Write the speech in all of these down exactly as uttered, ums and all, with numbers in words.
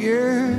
yeah.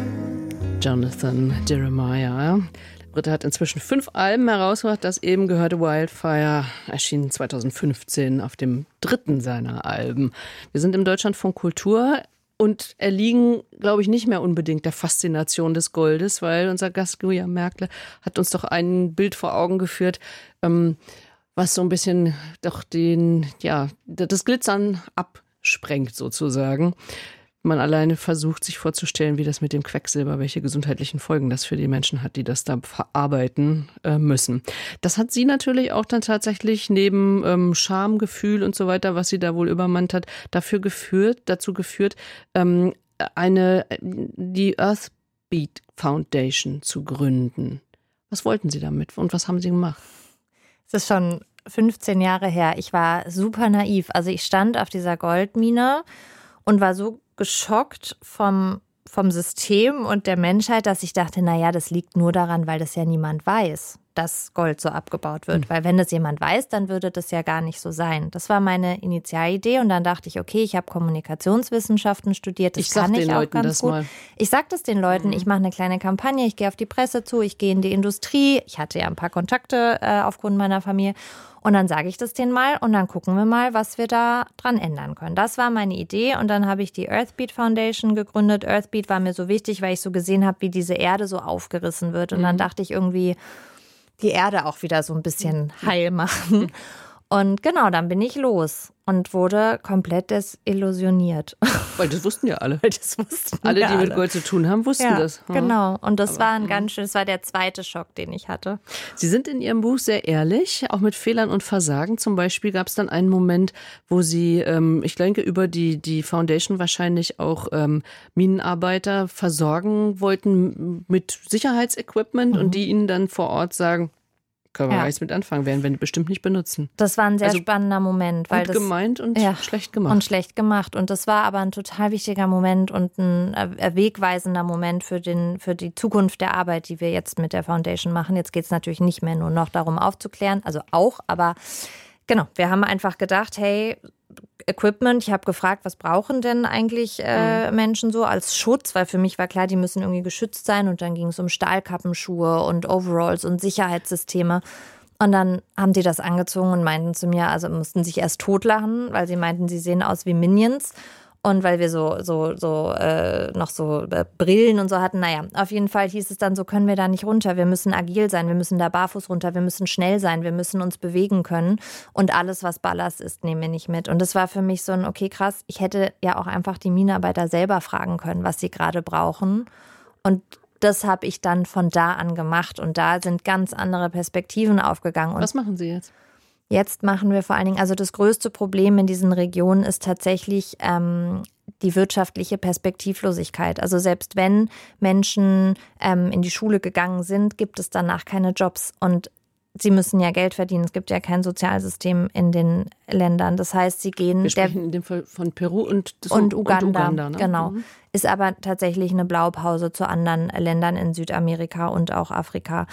Jonathan Jeremiah. Der Brite hat inzwischen fünf Alben herausgebracht. Das eben gehörte Wildfire erschien zweitausendfünfzehn auf dem dritten seiner Alben. Wir sind im Deutschlandfunk Kultur und erliegen, glaube ich, nicht mehr unbedingt der Faszination des Goldes, weil unser Gast Julia Merkle hat uns doch ein Bild vor Augen geführt, ähm, was so ein bisschen doch den, ja, das Glitzern absprengt sozusagen. Man alleine versucht, sich vorzustellen, wie das mit dem Quecksilber, welche gesundheitlichen Folgen das für die Menschen hat, die das da verarbeiten äh, müssen. Das hat sie natürlich auch dann tatsächlich neben ähm, Schamgefühl und so weiter, was sie da wohl übermannt hat, dafür geführt, dazu geführt, ähm, eine, die Earthbeat Foundation zu gründen. Was wollten Sie damit und was haben Sie gemacht? Es ist schon fünfzehn Jahre her. Ich war super naiv. Also ich stand auf dieser Goldmine und war so geschockt vom, vom System und der Menschheit, dass ich dachte, naja, das liegt nur daran, weil das ja niemand weiß, dass Gold so abgebaut wird. Mhm. Weil wenn das jemand weiß, dann würde das ja gar nicht so sein. Das war meine Initialidee und dann dachte ich, okay, ich habe Kommunikationswissenschaften studiert, das ich kann ich auch Leuten ganz gut. Mal. Ich sage das den Leuten, mhm. ich mache eine kleine Kampagne, ich gehe auf die Presse zu, ich gehe in die Industrie, ich hatte ja ein paar Kontakte äh, aufgrund meiner Familie. Und dann sage ich das denen mal und dann gucken wir mal, was wir da dran ändern können. Das war meine Idee und dann habe ich die Earthbeat Foundation gegründet. Earthbeat war mir so wichtig, weil ich so gesehen habe, wie diese Erde so aufgerissen wird. Und mhm. dann dachte ich irgendwie, die Erde auch wieder so ein bisschen heil machen. Und genau, dann bin ich los und wurde komplett desillusioniert. Weil das wussten ja alle. Weil das wussten alle, die alle. mit Gold zu tun haben, wussten ja, das. Ja. Genau. Und das Aber, war ein ganz schön, das war der zweite Schock, den ich hatte. Sie sind in Ihrem Buch sehr ehrlich, auch mit Fehlern und Versagen. Zum Beispiel gab es dann einen Moment, wo Sie, ähm, ich denke, über die, die Foundation wahrscheinlich auch ähm, Minenarbeiter versorgen wollten mit Sicherheitsequipment mhm. und die Ihnen dann vor Ort sagen, können wir ja. nichts mit anfangen, werden wir bestimmt nicht benutzen. Das war ein sehr also spannender Moment. Weil und das, gemeint und ja, schlecht gemacht. Und schlecht gemacht. Und das war aber ein total wichtiger Moment und ein wegweisender Moment für, den, für die Zukunft der Arbeit, die wir jetzt mit der Foundation machen. Jetzt geht es natürlich nicht mehr nur noch darum aufzuklären, also auch, aber genau, wir haben einfach gedacht, hey, Equipment, ich habe gefragt, was brauchen denn eigentlich äh, Menschen so als Schutz, weil für mich war klar, die müssen irgendwie geschützt sein und dann ging es um Stahlkappenschuhe und Overalls und Sicherheitssysteme und dann haben die das angezogen und meinten zu mir, also mussten sich erst totlachen, weil sie meinten, sie sehen aus wie Minions. Und weil wir so, so, so äh, noch so äh, Brillen und so hatten, naja, auf jeden Fall hieß es dann, so können wir da nicht runter. Wir müssen agil sein, wir müssen da barfuß runter, wir müssen schnell sein, wir müssen uns bewegen können. Und alles, was Ballast ist, nehmen wir nicht mit. Und das war für mich so ein, okay, krass, ich hätte ja auch einfach die Minenarbeiter selber fragen können, was sie gerade brauchen. Und das habe ich dann von da an gemacht. Und da sind ganz andere Perspektiven aufgegangen. Und was machen Sie jetzt? Jetzt machen wir vor allen Dingen, also das größte Problem in diesen Regionen ist tatsächlich ähm, die wirtschaftliche Perspektivlosigkeit. Also selbst wenn Menschen ähm, in die Schule gegangen sind, gibt es danach keine Jobs und sie müssen ja Geld verdienen. Es gibt ja kein Sozialsystem in den Ländern. Das heißt, sie gehen... Wir sprechen der, in dem Fall von Peru und, und Uganda. Und Uganda ne? Genau. Mhm. Ist aber tatsächlich eine Blaupause zu anderen Ländern in Südamerika und auch Afrika.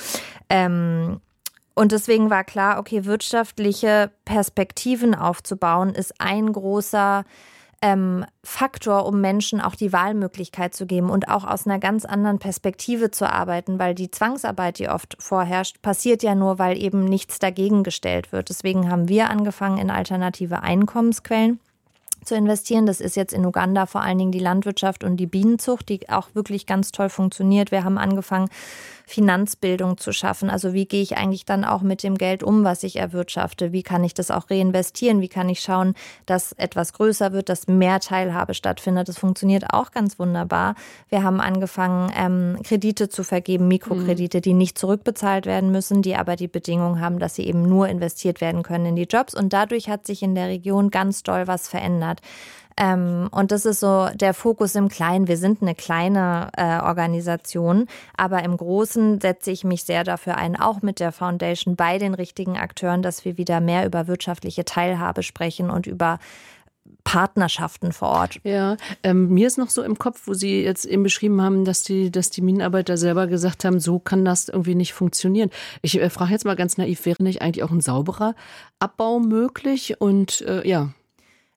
Ähm, Und deswegen war klar, okay, wirtschaftliche Perspektiven aufzubauen, ist ein großer ähm, Faktor, um Menschen auch die Wahlmöglichkeit zu geben und auch aus einer ganz anderen Perspektive zu arbeiten, weil die Zwangsarbeit, die oft vorherrscht, passiert ja nur, weil eben nichts dagegen gestellt wird. Deswegen haben wir angefangen, in alternative Einkommensquellen zu investieren. Das ist jetzt in Uganda vor allen Dingen die Landwirtschaft und die Bienenzucht, die auch wirklich ganz toll funktioniert. Wir haben angefangen, Finanzbildung zu schaffen. Also wie gehe ich eigentlich dann auch mit dem Geld um, was ich erwirtschafte? Wie kann ich das auch reinvestieren? Wie kann ich schauen, dass etwas größer wird, dass mehr Teilhabe stattfindet? Das funktioniert auch ganz wunderbar. Wir haben angefangen, ähm, Kredite zu vergeben, Mikrokredite, die nicht zurückbezahlt werden müssen, die aber die Bedingung haben, dass sie eben nur investiert werden können in die Jobs. Und dadurch hat sich in der Region ganz doll was verändert. Ähm, und das ist so der Fokus im Kleinen. Wir sind eine kleine äh, Organisation, aber im Großen setze ich mich sehr dafür ein, auch mit der Foundation bei den richtigen Akteuren, dass wir wieder mehr über wirtschaftliche Teilhabe sprechen und über Partnerschaften vor Ort. Ja, ähm, mir ist noch so im Kopf, wo Sie jetzt eben beschrieben haben, dass die, dass die Minenarbeiter selber gesagt haben, so kann das irgendwie nicht funktionieren. Ich äh, frage jetzt mal ganz naiv, wäre nicht eigentlich auch ein sauberer Abbau möglich? Und äh, ja.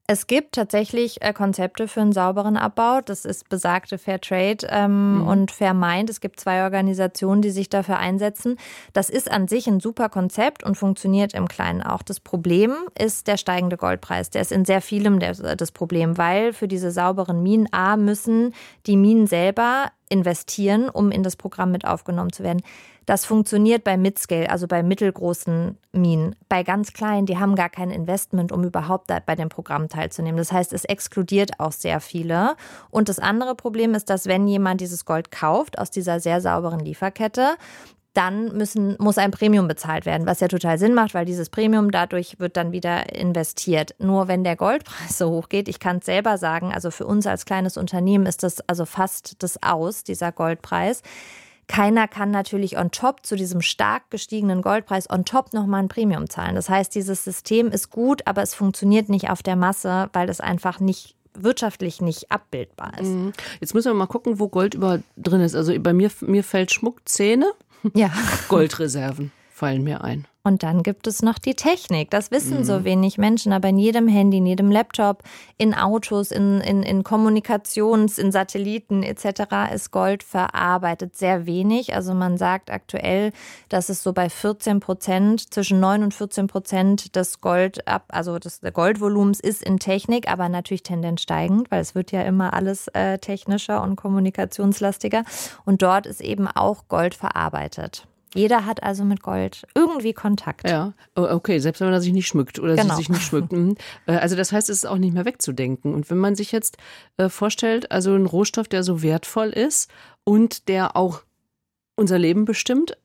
Es gibt tatsächlich äh, Konzepte für einen sauberen Abbau. Das ist besagte Fairtrade ähm, mhm. und Fairmind. Es gibt zwei Organisationen, die sich dafür einsetzen. Das ist an sich ein super Konzept und funktioniert im Kleinen auch. Das Problem ist der steigende Goldpreis. Der ist in sehr vielem der, das Problem, weil für diese sauberen Minen A müssen die Minen selber investieren, um in das Programm mit aufgenommen zu werden. Das funktioniert bei Midscale, also bei mittelgroßen Minen. Bei ganz kleinen, die haben gar kein Investment, um überhaupt bei dem Programm teilzunehmen. Das heißt, es exkludiert auch sehr viele. Und das andere Problem ist, dass wenn jemand dieses Gold kauft aus dieser sehr sauberen Lieferkette, dann müssen, muss ein Premium bezahlt werden, was ja total Sinn macht, weil dieses Premium dadurch wird dann wieder investiert. Nur wenn der Goldpreis so hoch geht, ich kann es selber sagen, also für uns als kleines Unternehmen ist das also fast das Aus, dieser Goldpreis. Keiner kann natürlich on top zu diesem stark gestiegenen Goldpreis on top nochmal ein Premium zahlen. Das heißt, dieses System ist gut, aber es funktioniert nicht auf der Masse, weil es einfach nicht wirtschaftlich nicht abbildbar ist. Jetzt müssen wir mal gucken, wo Gold überall drin ist. Also bei mir, mir fällt Schmuck, Zähne, ja. Goldreserven fallen mir ein. Und dann gibt es noch die Technik. Das wissen mhm. so wenig Menschen, aber in jedem Handy, in jedem Laptop, in Autos, in, in, in Kommunikations-, in Satelliten et cetera ist Gold verarbeitet. Sehr wenig. Also man sagt aktuell, dass es so bei vierzehn Prozent, zwischen neun und vierzehn Prozent des Gold ab, also des Goldvolumens ist in Technik, aber natürlich Tendenz steigend, weil es wird ja immer alles äh, technischer und kommunikationslastiger. Und dort ist eben auch Gold verarbeitet. Jeder hat also mit Gold irgendwie Kontakt. Ja, okay, selbst wenn man sich nicht schmückt oder genau. sie sich nicht schmückt. Also das heißt, es ist auch nicht mehr wegzudenken. Und wenn man sich jetzt vorstellt, also ein Rohstoff, der so wertvoll ist und der auch unser Leben bestimmt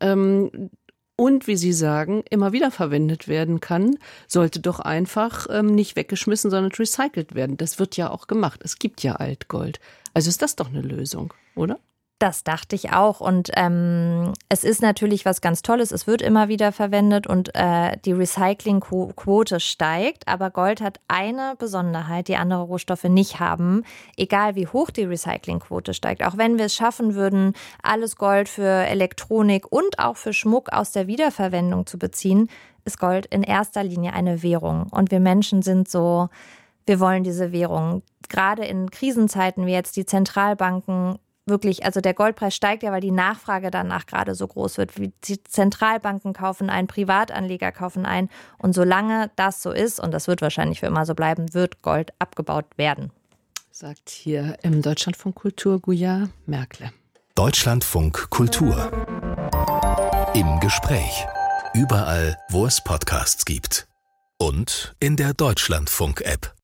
und, wie Sie sagen, immer wieder verwendet werden kann, sollte doch einfach nicht weggeschmissen, sondern recycelt werden. Das wird ja auch gemacht. Es gibt ja Altgold. Also ist das doch eine Lösung, oder? Das dachte ich auch und ähm, es ist natürlich was ganz Tolles, es wird immer wieder verwendet und äh, die Recyclingquote steigt, aber Gold hat eine Besonderheit, die andere Rohstoffe nicht haben, egal wie hoch die Recyclingquote steigt. Auch wenn wir es schaffen würden, alles Gold für Elektronik und auch für Schmuck aus der Wiederverwendung zu beziehen, ist Gold in erster Linie eine Währung und wir Menschen sind so, wir wollen diese Währung. Gerade in Krisenzeiten wie jetzt die Zentralbanken wirklich, also der Goldpreis steigt ja, weil die Nachfrage danach gerade so groß wird. Die Zentralbanken kaufen ein, Privatanleger kaufen ein. Und solange das so ist, und das wird wahrscheinlich für immer so bleiben, wird Gold abgebaut werden. Sagt hier im Deutschlandfunk Kultur Gouillard Merkle. Deutschlandfunk Kultur. Im Gespräch. Überall, wo es Podcasts gibt. Und in der Deutschlandfunk-App.